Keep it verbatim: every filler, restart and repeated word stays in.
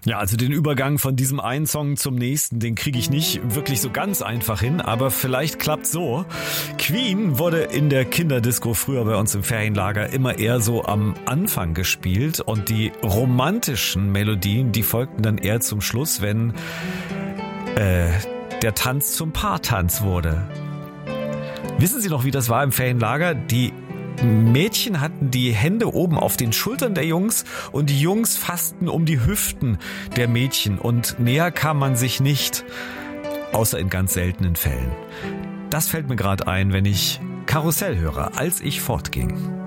Ja, also den Übergang von diesem einen Song zum nächsten, den kriege ich nicht wirklich so ganz einfach hin, aber vielleicht klappt so. Queen wurde in der Kinderdisco früher bei uns im Ferienlager immer eher so am Anfang gespielt und die romantischen Melodien, die folgten dann eher zum Schluss, wenn äh, der Tanz zum Paartanz wurde. Wissen Sie noch, wie das war im Ferienlager? Die Mädchen hatten die Hände oben auf den Schultern der Jungs und die Jungs fassten um die Hüften der Mädchen und näher kam man sich nicht, außer in ganz seltenen Fällen. Das fällt mir gerade ein, wenn ich Karussell höre, als ich fortging.